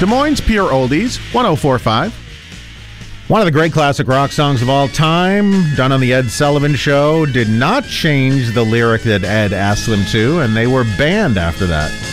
Des Moines Pure Oldies, 104.5. One of the great classic rock songs of all time, done on the Ed Sullivan Show, did not change the lyric that Ed asked them to, and they were banned after that.